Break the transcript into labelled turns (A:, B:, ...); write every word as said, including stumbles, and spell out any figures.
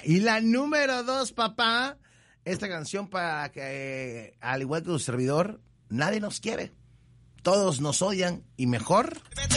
A: Y la número dos, papá, esta canción para que, al igual que tu servidor, nadie nos quiere. Todos nos odian y mejor